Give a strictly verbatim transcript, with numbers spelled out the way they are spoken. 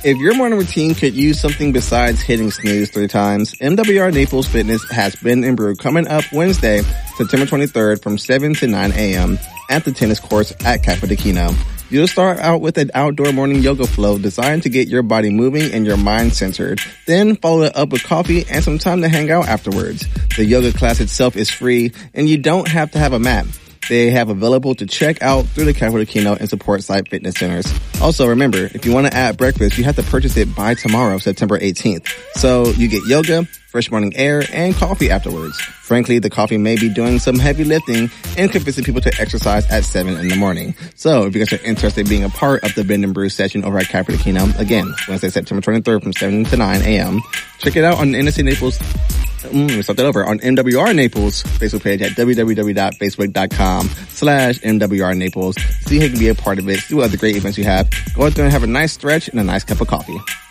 If your morning routine could use something besides hitting snooze three times, M W R Naples Fitness has Bend and Brew coming up Wednesday, September twenty-third from seven to nine a.m. at the tennis courts at Capo di Kino. You'll start out with an outdoor morning yoga flow designed to get your body moving and your mind centered. Then follow it up with coffee and some time to hang out afterwards. The yoga class itself is free, and you don't have to have a mat. They have available to check out through the Capo di Kino and support site fitness centers. Also, remember, if you want to add breakfast, you have to purchase it by tomorrow, September eighteenth. So you get yoga, fresh morning air, and coffee afterwards. Frankly, the coffee may be doing some heavy lifting and convincing people to exercise at seven in the morning. So if you guys are interested in being a part of the Bend and Brew session over at Capo di Kino, again, Wednesday, September twenty-third from seven to nine a.m. Check it out on the N S C Naples. Mm, let me start that over on M W R Naples Facebook page at www.facebook.com slash MWR Naples. See how you can be a part of it. See what other great events you have. Go out there and have a nice stretch and a nice cup of coffee.